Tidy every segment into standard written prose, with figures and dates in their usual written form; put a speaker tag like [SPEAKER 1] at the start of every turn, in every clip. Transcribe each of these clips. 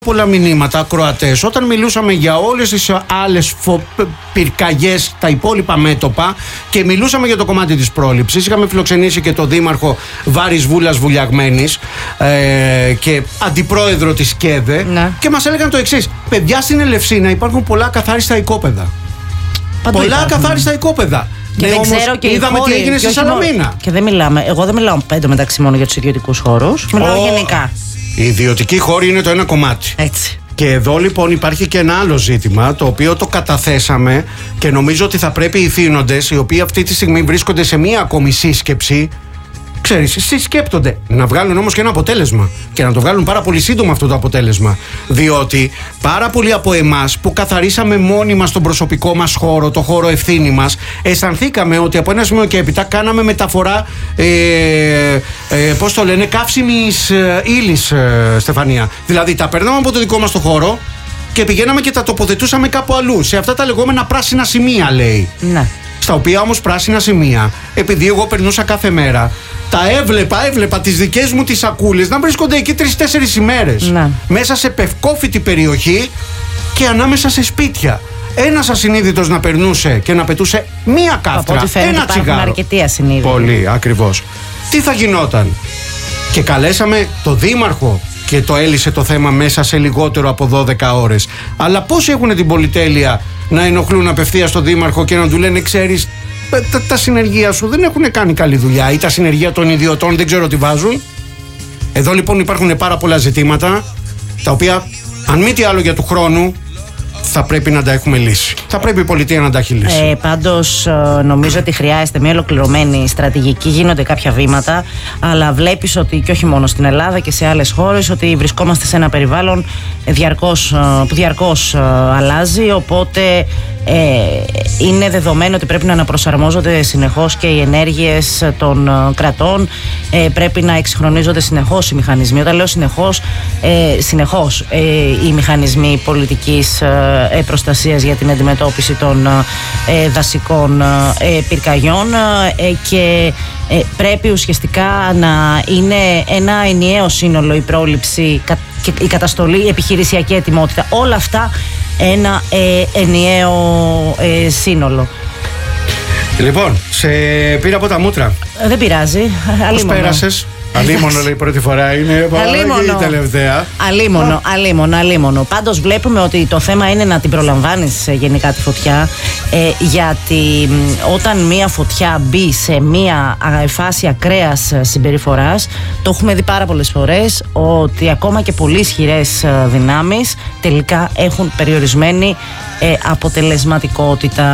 [SPEAKER 1] πολλά μηνύματα ακροατές όταν μιλούσαμε για όλες τις άλλες πυρκαγιές, τα υπόλοιπα μέτωπα, και μιλούσαμε για το κομμάτι της πρόληψης. Είχαμε φιλοξενήσει και τον δήμαρχο Βάρης Βούλας Βουλιαγμένης και αντιπρόεδρο της ΚΕΔΕ, και μας έλεγαν το εξής: παιδιά, στην Ελευσίνα υπάρχουν πολλά ακαθάριστα οικόπεδα. Πολλά ακαθάριστα οικόπεδα.
[SPEAKER 2] Και δεν ξέρω και
[SPEAKER 1] είδαμε τι έγινε στη Σαλαμίνα.
[SPEAKER 2] Και δεν μιλάμε, εγώ δεν μιλάω εντωμεταξύ μόνο για τους ιδιωτικούς χώρους. Μιλάω γενικά.
[SPEAKER 1] Οι ιδιωτικοί χώροι είναι το ένα κομμάτι.
[SPEAKER 2] Έτσι.
[SPEAKER 1] Και εδώ λοιπόν υπάρχει και ένα άλλο ζήτημα, το οποίο το καταθέσαμε και νομίζω ότι θα πρέπει οι θύνοντες, οι οποίοι αυτή τη στιγμή βρίσκονται σε μία ακόμη σύσκεψη, ξέρεις, συσκέπτονται να βγάλουν όμως και ένα αποτέλεσμα, και να το βγάλουν πάρα πολύ σύντομα αυτό το αποτέλεσμα. Διότι πάρα πολλοί από εμάς που καθαρίσαμε μόνοι μας τον προσωπικό μας χώρο, το χώρο ευθύνη μας, αισθανθήκαμε ότι από ένα σημείο και έπειτα κάναμε μεταφορά πώς το λένε, καύσιμης ύλης, Στεφανία. Δηλαδή τα παίρναμε από το δικό μας το χώρο και πηγαίναμε και τα τοποθετούσαμε κάπου αλλού, σε αυτά τα λεγόμενα πράσινα σημεία, λέει.
[SPEAKER 2] Ναι.
[SPEAKER 1] Στα οποία όμως πράσινα σημεία, επειδή εγώ περνούσα κάθε μέρα, τα έβλεπα τις δικές μου τις σακούλες να βρίσκονται εκεί 3-4 ημέρες.
[SPEAKER 2] Ναι.
[SPEAKER 1] Μέσα σε πευκόφυτη περιοχή και ανάμεσα σε σπίτια. Ένας ασυνείδητος να περνούσε και να πετούσε μία κάφτρα, ένα τσιγάρο.
[SPEAKER 2] Αρκετοί ασυνείδητοι.
[SPEAKER 1] Πολύ, ακριβώς. Τι θα γινόταν? Και καλέσαμε το δήμαρχο και το έλυσε το θέμα μέσα σε λιγότερο από 12 ώρες. Αλλά πόσοι έχουν την πολυτέλεια να ενοχλούν απευθείας τον δήμαρχο και να του λένε: ξέρεις, τα συνεργεία σου δεν έχουν κάνει καλή δουλειά, ή τα συνεργεία των ιδιωτών δεν ξέρω τι βάζουν. Εδώ λοιπόν υπάρχουν πάρα πολλά ζητήματα, τα οποία, αν μη τι άλλο για του χρόνου, θα πρέπει να τα έχουμε λύσει. Θα πρέπει η πολιτεία να τα έχει λύσει.
[SPEAKER 2] Πάντως νομίζω ότι χρειάζεται μια ολοκληρωμένη στρατηγική. Γίνονται κάποια βήματα, αλλά βλέπεις ότι και όχι μόνο στην Ελλάδα και σε άλλες χώρες, ότι βρισκόμαστε σε ένα περιβάλλον που διαρκώς αλλάζει, οπότε είναι δεδομένο ότι πρέπει να αναπροσαρμόζονται συνεχώς και οι ενέργειες των κρατών, πρέπει να εξυγχρονίζονται συνεχώς οι μηχανισμοί. Όταν λέω συνεχώς οι μηχανισμοί πολιτικής προστασίας για την αντιμετώπιση των δασικών πυρκαγιών, και πρέπει ουσιαστικά να είναι ένα ενιαίο σύνολο η πρόληψη, η καταστολή, η επιχειρησιακή ετοιμότητα, όλα αυτά ένα ενιαίο σύνολο.
[SPEAKER 1] Λοιπόν, σε πήρα από τα μούτρα.
[SPEAKER 2] Δεν πειράζει.
[SPEAKER 1] Πώς πέρασες? Αλίμονο, λέει, πρώτη φορά είναι. Αλίμονο. Η τελευταία.
[SPEAKER 2] Αλίμονο. Πάντως βλέπουμε ότι το θέμα είναι να την προλαμβάνεις γενικά τη φωτιά, γιατί όταν μία φωτιά μπει σε μία φάση ακραίας συμπεριφοράς, το έχουμε δει πάρα πολλές φορές, ότι ακόμα και πολύ ισχυρές δυνάμεις τελικά έχουν περιορισμένη αποτελεσματικότητα.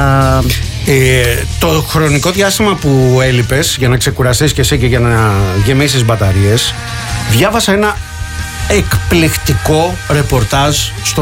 [SPEAKER 1] Το χρονικό διάστημα που έλειπες για να ξεκουραστείς και εσύ και για να γεμίσεις μπαταρίες, διάβασα ένα εκπληκτικό ρεπορτάζ στο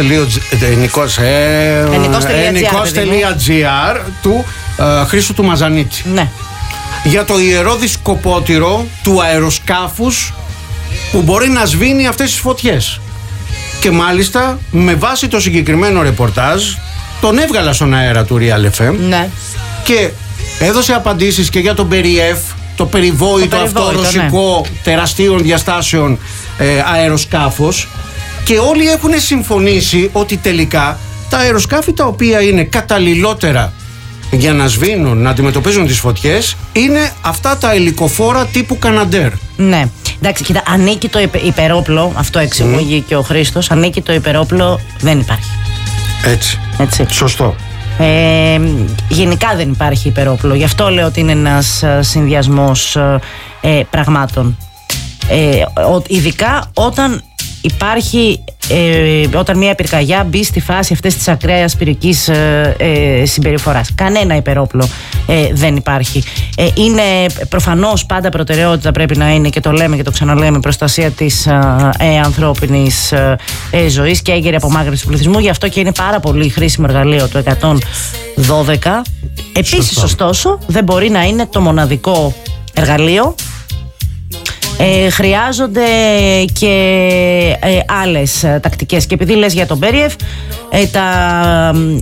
[SPEAKER 1] ενικός.gr του Χρήστου του Μαζανίτη.
[SPEAKER 2] Ναι.
[SPEAKER 1] Για το ιερό δισκοπότηρο του αεροσκάφους που μπορεί να σβήνει αυτές τις φωτιές. Και μάλιστα με βάση το συγκεκριμένο ρεπορτάζ τον έβγαλα στον αέρα του Real FM. Ναι. Και έδωσε απαντήσεις και για τον Περιεφ, το περιβόητο αυτό ρωσικό, ναι, τεραστίων διαστάσεων αεροσκάφος, και όλοι έχουν συμφωνήσει ότι τελικά τα αεροσκάφη τα οποία είναι καταλληλότερα για να σβήνουν, να αντιμετωπίζουν τις φωτιές, είναι αυτά τα ελικοφόρα τύπου Καναντέρ.
[SPEAKER 2] Ναι. Εντάξει, κοίτα, ανήκει το υπερόπλο, αυτό εξηγεί και ο Χρήστος, ανήκει το υπερόπλο, δεν υπάρχει.
[SPEAKER 1] Έτσι. Σωστό.
[SPEAKER 2] Γενικά δεν υπάρχει υπερόπλο, γι' αυτό λέω ότι είναι ένας συνδυασμός πραγμάτων. Ειδικά όταν υπάρχει, όταν μια πυρκαγιά μπει στη φάση αυτής της ακραίας πυρικής συμπεριφοράς. Κανένα υπερόπλο δεν υπάρχει. Είναι προφανώς πάντα προτεραιότητα, πρέπει να είναι, και το λέμε και το ξαναλέμε, προστασία της ανθρώπινης ζωής και έγκαιρη απομάκρυνση του πληθυσμού. Γι' αυτό και είναι πάρα πολύ χρήσιμο εργαλείο το 112. Επίσης, ωστόσο, δεν μπορεί να είναι το μοναδικό εργαλείο. Χρειάζονται και άλλες τακτικές, και επειδή λες για τον Περιεφ,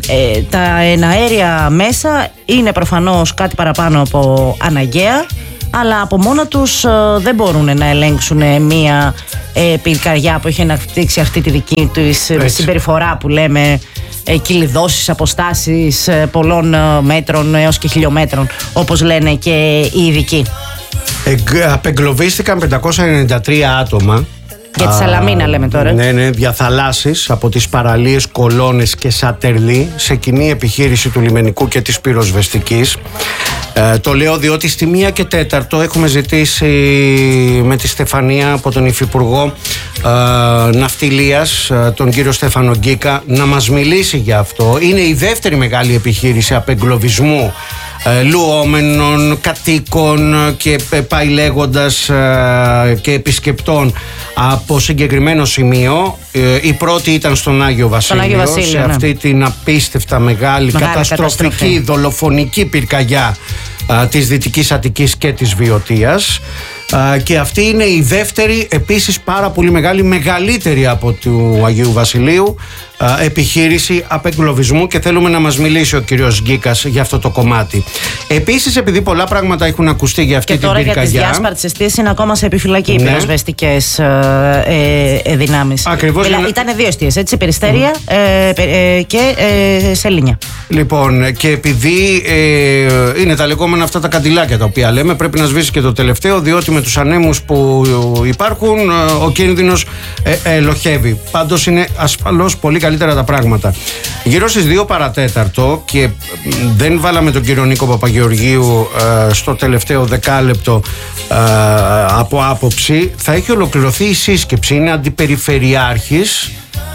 [SPEAKER 2] τα εναέρια μέσα είναι προφανώς κάτι παραπάνω από αναγκαία, αλλά από μόνα τους δεν μπορούν να ελέγξουν μία πυρκαγιά που έχει αναπτύξει αυτή τη δική της συμπεριφορά που λέμε, κυλιδώσεις, αποστάσεις πολλών μέτρων έως και χιλιόμετρων, όπως λένε και οι ειδικοί.
[SPEAKER 1] Απεγκλωβίστηκαν 593 άτομα.
[SPEAKER 2] Για τη Σαλαμίνα λέμε τώρα.
[SPEAKER 1] Ναι, διαθαλάσσεις από τις παραλίες Κολώνες και Σατερλί σε κοινή επιχείρηση του λιμενικού και της πυροσβεστικής. Το λέω διότι στη 1 και 4 έχουμε ζητήσει με τη Στεφανία από τον Υφυπουργό Ναυτιλίας, τον κύριο Στέφανο Γκίκα, να μας μιλήσει για αυτό. Είναι η δεύτερη μεγάλη επιχείρηση απεγκλωβισμού λουόμενων, κατοίκων και πάει λέγοντας και επισκεπτών από συγκεκριμένο σημείο. Η πρώτη ήταν στον Άγιο Βασίλειο, σε αυτή την απίστευτα μεγάλη καταστροφική δολοφονική πυρκαγιά της Δυτικής Αττικής και της Βιωτίας. Και αυτή είναι η δεύτερη, επίσης πάρα πολύ μεγάλη, μεγαλύτερη από του Αγίου Βασιλείου επιχείρηση απεγκλωβισμού, και θέλουμε να μας μιλήσει ο κύριος Γκίκας για αυτό το κομμάτι. Επίσης, επειδή πολλά πράγματα έχουν ακουστεί για αυτή την πυρκαγιά. Και τώρα για τις διάσπαρτες αιστείες είναι ακόμα σε επιφυλακή οι πυροσβεστικές δυνάμεις. Ακριβώς. Ήταν 2 αιστείες, έτσι, Περιστέρια και Σελήνια. Λοιπόν, και επειδή είναι τα λεγόμενα αυτά τα καντιλάκια τα οποία λέμε, πρέπει να σβήσει και το τελευταίο, διότι με τους ανέμους που υπάρχουν ο κίνδυνος ελοχεύει. Πάντως είναι ασφαλώς πολύ καλύτερα τα πράγματα. Γύρω στις 2 παρατέταρτο, και δεν βάλαμε τον κύριο Νίκο Παπαγεωργίου στο τελευταίο δεκάλεπτο από άποψη, θα έχει ολοκληρωθεί η σύσκεψη. Είναι αντιπεριφερειάρχης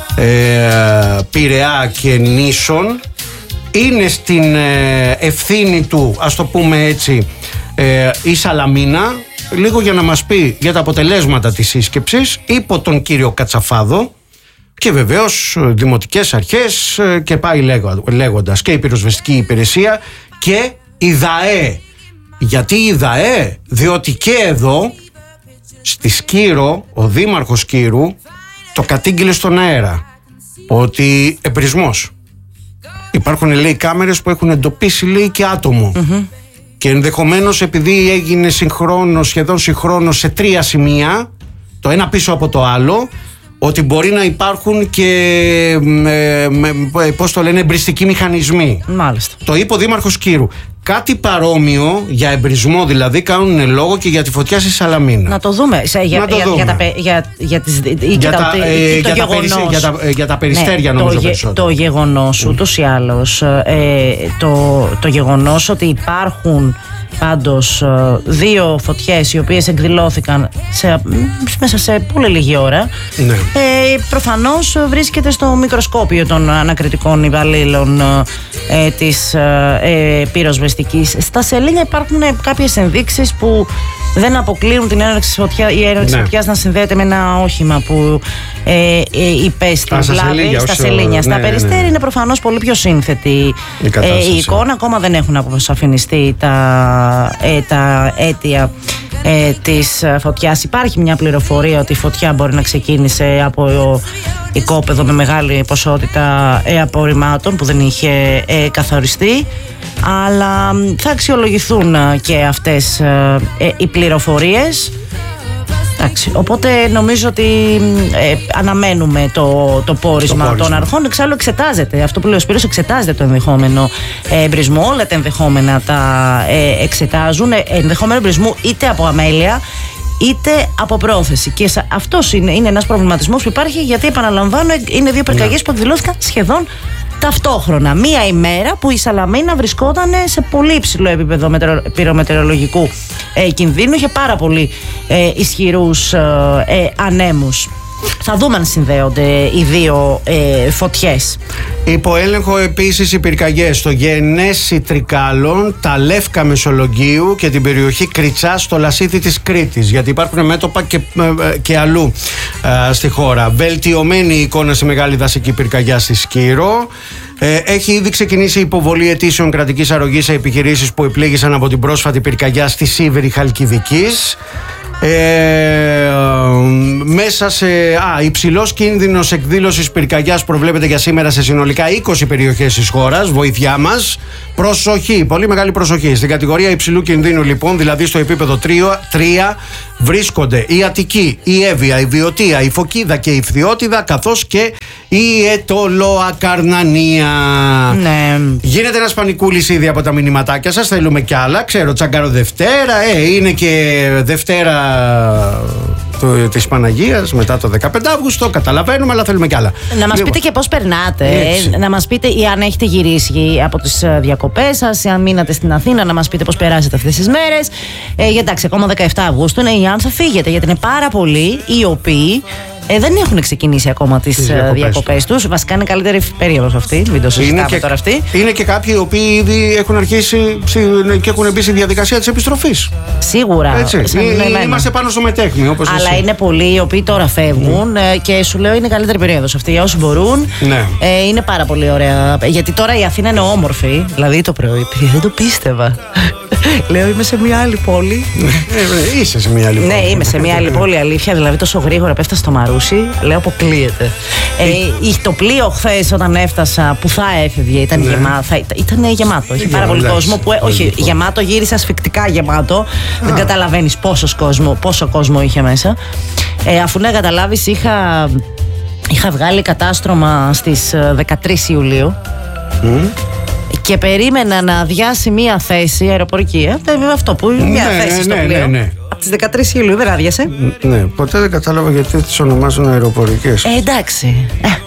[SPEAKER 1] Πειραιά και Νήσων. Είναι στην ευθύνη του, ας το πούμε έτσι, η Σαλαμίνα, λίγο για να μας πει για τα αποτελέσματα της σύσκεψης, υπό τον κύριο Κατσαφάδο, και βεβαίως δημοτικές αρχές και πάει λέγοντας, και η πυροσβεστική υπηρεσία και η ΔΑΕ. Γιατί η ΔΑΕ? Διότι και εδώ στη Σκύρο, ο δήμαρχος Σκύρου το κατήγγειλε στον αέρα ότι εμπρισμός. Υπάρχουν, λέει, κάμερες που έχουν εντοπίσει, λέει, και άτομο. Και ενδεχομένως, επειδή έγινε σχεδόν συγχρόνως σε 3 σημεία, το ένα πίσω από το άλλο, ότι μπορεί να υπάρχουν και πώς το λένε, εμπριστικοί μηχανισμοί. Μάλιστα. Το είπε ο δήμαρχος Κύρου. Κάτι παρόμοιο, για εμπρισμό δηλαδή, κάνουν λόγο και για τη φωτιά στη Σαλαμίνα. Να το δούμε. Για τα περιστέρια, νομίζω περισσότερο. Το γεγονός, ούτως ή άλλως, το γεγονός ότι υπάρχουν πάντως 2 φωτιές οι οποίες εκδηλώθηκαν μέσα σε πολύ λίγη ώρα, ναι, προφανώς βρίσκεται στο μικροσκόπιο των ανακριτικών υπαλλήλων της πυροσβεστικής. Στα σελήνια υπάρχουν κάποιες ενδείξεις που δεν αποκλείουν την έναρξη φωτιάς, η έναρξη φωτιάς να συνδέεται με ένα όχημα που υπέστη βλάβη στα σελήνια. Στα περιστέρια είναι προφανώς πολύ πιο σύνθετη η εικόνα. Ακόμα δεν έχουν αποσαφινιστεί τα αίτια της φωτιάς. Υπάρχει μια πληροφορία ότι η φωτιά μπορεί να ξεκίνησε από οικόπεδο με μεγάλη ποσότητα απορριμμάτων που δεν είχε καθοριστεί, αλλά θα αξιολογηθούν και αυτές οι πληροφορίες. Οπότε νομίζω ότι αναμένουμε το πόρισμα των αρχών. Εξάλλου εξετάζεται, αυτό που λέει ο Σπύρος, εξετάζεται το ενδεχόμενο εμπρισμού. Όλα τα ενδεχόμενα τα εξετάζουν. Ενδεχόμενο εμπρισμού είτε από αμέλεια είτε από πρόθεση. Και αυτός είναι ένας προβληματισμός που υπάρχει, γιατί επαναλαμβάνω, είναι 2 πυρκαγιές που εκδηλώθηκαν σχεδόν ταυτόχρονα. Μία ημέρα που η Σαλαμίνα βρισκόταν σε πολύ υψηλό επίπεδο πυρομετεωρολογικού κινδύνου, είχε πάρα πολύ ισχυρούς ανέμους. Θα δούμε αν συνδέονται οι 2 φωτιές. Υπό έλεγχο επίσης οι πυρκαγιές στο Γενέσι Τρικάλων, τα Λεύκα Μεσολογγίου και την περιοχή Κριτσά στο Λασίθι της Κρήτης, γιατί υπάρχουν μέτωπα και αλλού στη χώρα. Βελτιωμένη εικόνα σε μεγάλη δασική πυρκαγιά στη Σκύρο. Έχει ήδη ξεκινήσει η υποβολή αιτήσεων κρατικής αρρωγής σε επιχειρήσεις που επλήγησαν από την πρόσφατη πυρκαγιά στη Σίβηρη Χαλκιδικής. Μέσα σε υψηλός κίνδυνος εκδήλωσης πυρκαγιάς προβλέπεται για σήμερα σε συνολικά 20 περιοχές της χώρας. Βοήθειά μας. Προσοχή, πολύ μεγάλη προσοχή. Στην κατηγορία υψηλού κινδύνου, λοιπόν, δηλαδή στο επίπεδο 3, βρίσκονται η Αττική, η Εύβοια, η Βιωτία, η Φωκίδα και η Φθιώτιδα, καθώς και η Αιτωλοακαρνανία.
[SPEAKER 2] Ναι.
[SPEAKER 1] Γίνεται ένας πανικούλης ήδη από τα μηνυματάκια σας. Θέλουμε κι άλλα. Ξέρω, Τσαγκάρο Δευτέρα. Είναι και Δευτέρα της Παναγίας μετά το 15 Αύγουστο. Καταλαβαίνουμε, αλλά θέλουμε κι άλλα.
[SPEAKER 2] Να μας πείτε και πώς περνάτε. Να μας πείτε αν έχετε γυρίσει από τις διακοπές σας, αν μείνατε στην Αθήνα, να μας πείτε πώς περάσετε αυτές τις μέρες. Εντάξει, ακόμα 17 Αυγούστου είναι, ή αν θα φύγετε, γιατί είναι πάρα πολλοί οι οποίοι δεν έχουν ξεκινήσει ακόμα τις διακοπές τους. Βασικά είναι καλύτερη περίοδος αυτή. Μην το συζητάμε τώρα αυτή.
[SPEAKER 1] Είναι και κάποιοι οι οποίοι ήδη έχουν αρχίσει και έχουν μπει στη διαδικασία της επιστροφής.
[SPEAKER 2] Σίγουρα.
[SPEAKER 1] Είμαστε πάνω στο μετέχμιο, όπως
[SPEAKER 2] αλλά
[SPEAKER 1] εσύ.
[SPEAKER 2] Είναι πολλοί οι οποίοι τώρα φεύγουν και σου λέω είναι καλύτερη περίοδος αυτή. Για όσους μπορούν.
[SPEAKER 1] Ναι.
[SPEAKER 2] Είναι πάρα πολύ ωραία. Γιατί τώρα η Αθήνα είναι όμορφη. Δηλαδή το πρωί, δεν το πίστευα. Λέω είμαι σε μια άλλη πόλη.
[SPEAKER 1] Είσαι σε μια άλλη πόλη.
[SPEAKER 2] Ναι, είμαι σε μια άλλη πόλη, αλήθεια. Δηλαδή τόσο γρήγορα πέφτασα στο Μαρούσι, λέω αποκλείεται. Το πλοίο χθες όταν έφτασα που θα έφευγε ήταν γεμάτο. Είχε πάρα πολύ κόσμο. Όχι, γεμάτο, γύρισε ασφυκτικά γεμάτο. Δεν καταλαβαίνεις πόσο κόσμο είχε μέσα. Αφού να καταλάβεις, είχα βγάλει κατάστρωμα στις 13 Ιουλίου. Και περίμενα να αδειάσει μία θέση αεροπορική. Αυτό που είναι μία θέση στο πλοίο. Από τις 13 Ιουλίου δεν άδειασε.
[SPEAKER 1] Ναι, ποτέ δεν κατάλαβα γιατί τις ονομάζουν αεροπορικές.
[SPEAKER 2] Εντάξει.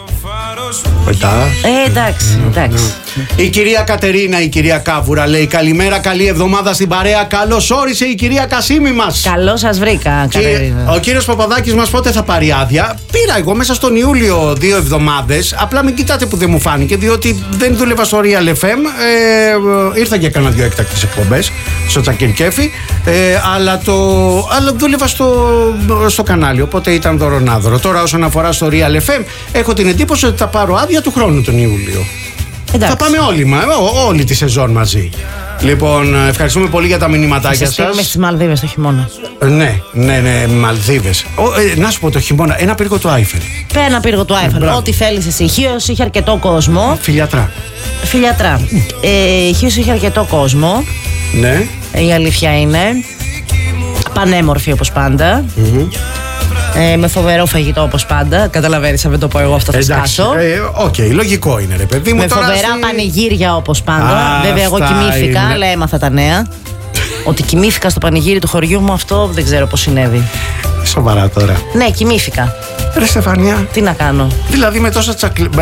[SPEAKER 2] Εντάξει.
[SPEAKER 1] Η κυρία Κατερίνα, η κυρία Κάβουρα λέει καλημέρα, καλή εβδομάδα στην παρέα. Καλώς όρισε η κυρία Κασίμη μας.
[SPEAKER 2] Καλώς σας βρήκα, Κατερίνα.
[SPEAKER 1] Ο κύριος Παπαδάκης μας πότε θα πάρει άδεια? Πήρα εγώ μέσα στον Ιούλιο 2 εβδομάδες. Απλά μην κοιτάτε που δεν μου φάνηκε, διότι δεν δούλευα στο Real FM. Ήρθα και έκανα 2 έκτακτες εκπομπές στο Τσακυρκέφι. Αλλά δούλευα στο κανάλι, οπότε ήταν δωρονάδωρο. Τώρα όσον αφορά στο Real FM, έχω την εντύπωση ότι θα πάρω άδεια του χρόνου τον Ιούλιο.
[SPEAKER 2] Εντάξει.
[SPEAKER 1] Θα πάμε όλη τη σεζόν μαζί. Λοιπόν, ευχαριστούμε πολύ για τα μηνυματάκια σας.
[SPEAKER 2] Θα στείλουμε στις Μαλδίβες το χειμώνα.
[SPEAKER 1] Ναι, Μαλδίβες. Να σου πω το χειμώνα, ένα πύργο του Άιφελ.
[SPEAKER 2] Ένα πύργο του Άιφελ. Ό,τι θέλεις εσύ. Χίος είχε αρκετό κόσμο.
[SPEAKER 1] Φιλιατρά.
[SPEAKER 2] Χίος είχε αρκετό κόσμο.
[SPEAKER 1] Ναι.
[SPEAKER 2] Η αλήθεια είναι. Πανέμορφη όπως πάντα. Με φοβερό φαγητό όπως πάντα. Καταλαβαίνεις, αν δεν το πω εγώ αυτό θα σκάσω.
[SPEAKER 1] Οκ, λογικό είναι, ρε παιδί μου.
[SPEAKER 2] Με φοβερά πανηγύρια όπως πάντα. Βέβαια, εγώ κοιμήθηκα, αλλά έμαθα τα νέα. Ότι κοιμήθηκα στο πανηγύρι του χωριού μου, αυτό δεν ξέρω πώς συνέβη.
[SPEAKER 1] Σοβαρά τώρα?
[SPEAKER 2] Ναι, κοιμήθηκα.
[SPEAKER 1] Ρε Στεφανία.
[SPEAKER 2] Τι να κάνω?
[SPEAKER 1] Δηλαδή με τόσα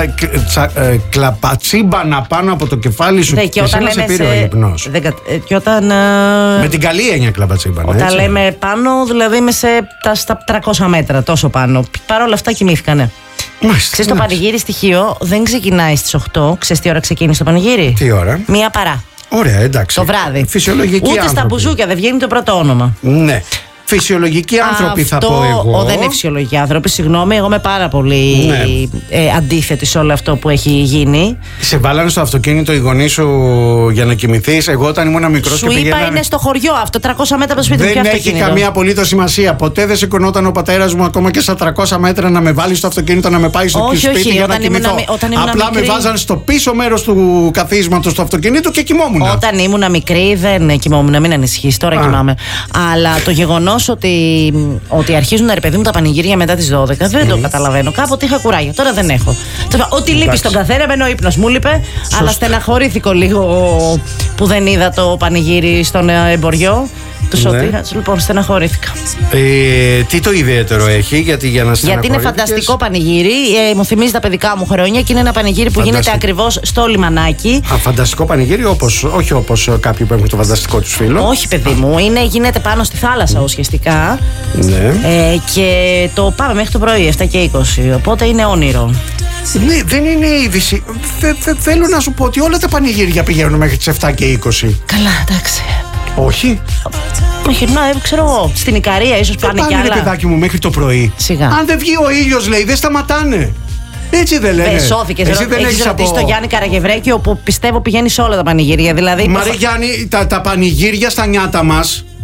[SPEAKER 1] κλαπατσίμπανα πάνω από το κεφάλι σου και εσύ να σε πήρε ο ύπνος.
[SPEAKER 2] Και όταν...
[SPEAKER 1] Με την καλή έννοια κλαπατσίμπανα.
[SPEAKER 2] Όταν λέμε πάνω, δηλαδή είμαι στα 300 μέτρα, τόσο πάνω. Παρ' όλα αυτά κοιμήθηκα, ναι. Ξέρεις, το πανηγύρι στοιχείο δεν ξεκινάει στις 8. Ξέρεις τι ώρα ξεκίνησε το πανηγύρι?
[SPEAKER 1] Τι ώρα?
[SPEAKER 2] 1 παρά.
[SPEAKER 1] Ωραία, εντάξει.
[SPEAKER 2] Το βράδυ.
[SPEAKER 1] Φυσιολογική
[SPEAKER 2] Ούτε
[SPEAKER 1] άνθρωποι.
[SPEAKER 2] Στα μπουζούκια δεν βγαίνει το πρώτο όνομα.
[SPEAKER 1] Ναι. Φυσιολογικοί άνθρωποι θα πω εγώ.
[SPEAKER 2] Δεν είναι φυσιολογικοί άνθρωποι, συγγνώμη. Εγώ είμαι πάρα πολύ αντίθετη σε όλο αυτό που έχει γίνει.
[SPEAKER 1] Σε βάλανε στο αυτοκίνητο οι γονείς σου για να κοιμηθείς? Εγώ όταν ήμουν μικρός
[SPEAKER 2] σου είπα είναι στο χωριό αυτό, 300 μέτρα από το σπίτι μου.
[SPEAKER 1] Δεν έχει καμία απολύτως σημασία. Ποτέ δεν σηκωνόταν ο πατέρας μου ακόμα και στα 300 μέτρα να με βάλει στο αυτοκίνητο να με πάει στο σπίτι για να κοιμηθώ. Απλά με βάζαν στο πίσω μέρος του καθίσματος του αυτοκινήτου και κοιμόμουν.
[SPEAKER 2] Όταν ήμουν μικρή δεν κοιμόμουν, μην ανησυχείς, τώρα κοιμάμαι. Αλλά το γεγονός ότι αρχίζουν να ρεπαιδούν τα πανηγύρια μετά τις 12 δεν το καταλαβαίνω. Κάποτε είχα κουράγιο, τώρα δεν έχω. Ό,τι λείπει στον καθένα, εμένα ο ύπνος μου λείπε, αλλά στεναχωρήθηκα λίγο που δεν είδα το πανηγύρι στον εμποριό του Σωτήρα. Λοιπόν, στεναχωρήθηκα.
[SPEAKER 1] Τι το ιδιαίτερο έχει, γιατί
[SPEAKER 2] είναι φανταστικό πανηγύρι. Μου θυμίζει τα παιδικά μου χρόνια και είναι ένα πανηγύρι που γίνεται ακριβώς στο λιμανάκι.
[SPEAKER 1] Φανταστικό πανηγύρι, όχι όπως κάποιοι που έχουν το φανταστικό τους φίλο.
[SPEAKER 2] Όχι, παιδί μου, γίνεται πάνω στη θάλασσα ουσιαστικά.
[SPEAKER 1] Ναι.
[SPEAKER 2] Και το πάμε μέχρι το πρωί, 7 και 20. Οπότε είναι όνειρο.
[SPEAKER 1] Ναι, δεν είναι είδηση. Θέλω να σου πω ότι όλα τα πανηγύρια πηγαίνουν μέχρι τις 7 και 20.
[SPEAKER 2] Καλά, εντάξει.
[SPEAKER 1] Όχι.
[SPEAKER 2] Όχι, ξέρω εγώ. Στην Ικαρία ίσως πάνε κι άλλα.
[SPEAKER 1] Πάνε, παιδάκι μου, μέχρι το πρωί.
[SPEAKER 2] Σιγά.
[SPEAKER 1] Αν δεν βγει ο ήλιος, λέει, δεν σταματάνε. Έτσι δεν λένε.
[SPEAKER 2] Σώθηκες. Έχεις ρωτήσει τον Γιάννη Καραγευρέκη, όπου πιστεύω πηγαίνει σε όλα τα πανηγύρια. Δηλαδή,
[SPEAKER 1] Μαρή Γιάννη, τα πανηγύρια στα νιάτα μας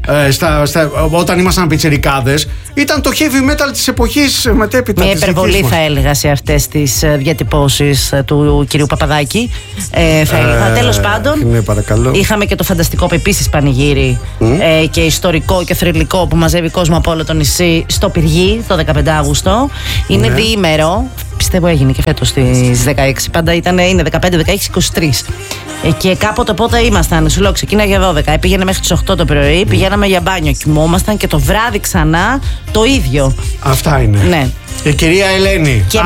[SPEAKER 1] όταν ήμασταν πιτσιρικάδες, ήταν το heavy metal της εποχής μετέπειτα.
[SPEAKER 2] Μια υπερβολή θα έλεγα σε αυτές τις διατυπώσεις του κυρίου Παπαδάκη. Θα έλεγα. Τέλος πάντων,
[SPEAKER 1] ναι, παρακαλώ.
[SPEAKER 2] Είχαμε και το φανταστικό επίσης πανηγύρι και ιστορικό και θρυλικό που μαζεύει κόσμο από όλο το νησί στο Πυργί το 15 Αύγουστο. Είναι διήμερο. Πιστεύω έγινε και φέτος στις 16. Πάντα είναι 15, 16, 23. Και κάποτε πότε ήμασταν, σου λέω, ξεκίναγε 12, πήγαινε μέχρι τις 8 το πρωί, πηγαίναμε για μπάνιο, κοιμόμασταν και το βράδυ ξανά το ίδιο.
[SPEAKER 1] Αυτά είναι.
[SPEAKER 2] Ναι.
[SPEAKER 1] Η κυρία Ελένη.
[SPEAKER 2] Και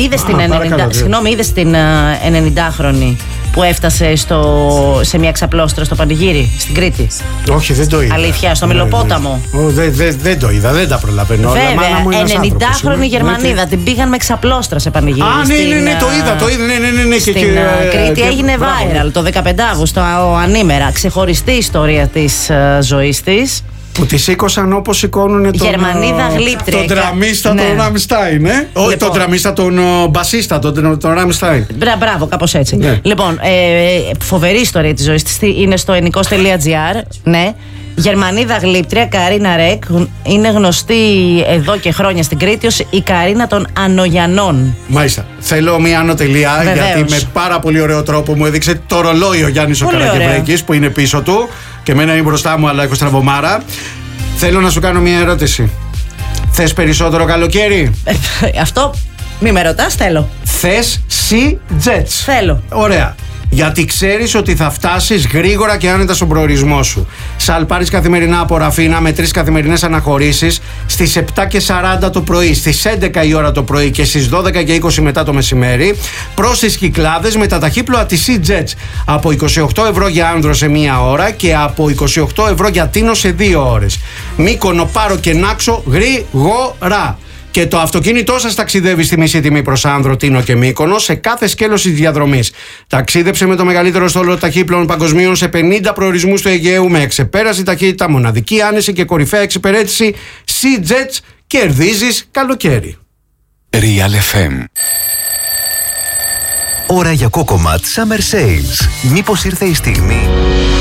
[SPEAKER 2] είδες την 90χρονη που έφτασε σε μια ξαπλώστρα στο πανηγύρι στην Κρήτη?
[SPEAKER 1] Όχι, δεν το είδα.
[SPEAKER 2] Αλήθεια, στο Μελοπόταμο.
[SPEAKER 1] Δεν το είδα, δεν τα προλαβαίνω.
[SPEAKER 2] Βέβαια, 90χρονη Γερμανίδα την πήγαν με ξαπλώστρα σε πανηγύρι.
[SPEAKER 1] Ναι, το είδα. Ναι.
[SPEAKER 2] Στην Κρήτη έγινε viral το 15 Αύγουστο, ανήμερα. Ξεχωριστή ιστορία της ζωής της.
[SPEAKER 1] Που τη σήκωσαν όπως σηκώνουν τον
[SPEAKER 2] Γερμανίδα γλύπτρια.
[SPEAKER 1] Τον τραμίστα, τον Ράμσταϊν. Όχι τον τραμίστα, τον μπασίστα, τον Ράμσταϊν.
[SPEAKER 2] Μπράβο, κάπως έτσι.
[SPEAKER 1] Ναι.
[SPEAKER 2] Λοιπόν, φοβερή ιστορία της ζωής της είναι στο ενικός.gr. Ναι. Γερμανίδα γλύπτρια, Καρίνα Ρεκ, είναι γνωστή εδώ και χρόνια στην Κρήτη ως η Καρίνα των Ανογιανών.
[SPEAKER 1] Μάλιστα. Θέλω μία ανωτελεία, γιατί με πάρα πολύ ωραίο τρόπο μου έδειξε το ρολόι ο Γιάννης ο Καρακευρέκης που είναι πίσω του και εμένα είναι μπροστά μου, αλλά έχω στραβωμάρα. Θέλω να σου κάνω μία ερώτηση. Θες περισσότερο καλοκαίρι?
[SPEAKER 2] Αυτό μη με ρωτάς, θέλω.
[SPEAKER 1] Θες Sea Jets?
[SPEAKER 2] Θέλω.
[SPEAKER 1] Ωραία. Γιατί ξέρεις ότι θα φτάσεις γρήγορα και άνετα στον προορισμό σου. Σαλπάρεις καθημερινά από Ραφίνα με 3 καθημερινές αναχωρήσεις στις 7:40 το πρωί, στις 11 η ώρα το πρωί και στις 12:20 μετά το μεσημέρι, προς τις Κυκλάδες με τα ταχύπλοα της Sea Jets από 28 ευρώ για Άνδρο σε 1 ώρα και από 28 ευρώ για Τίνο σε 2 ώρες. Μύκονο, Πάρο και Νάξο γρήγορα. Και το αυτοκίνητό σας ταξιδεύει στη μισή τιμή προς Άνδρο, Τίνο και Μύκονο σε κάθε σκέλος της διαδρομής. Ταξίδεψε με το μεγαλύτερο στόλο ταχύπλων παγκοσμίων σε 50 προορισμούς του Αιγαίου με εξεπέραση ταχύτητα, μοναδική άνεση και κορυφαία εξυπηρέτηση. Sea Jets, κερδίζεις καλοκαίρι.
[SPEAKER 3] Real FM. Ώρα για Κόκοματ Summer Sales. Μήπως ήρθε η στιγμή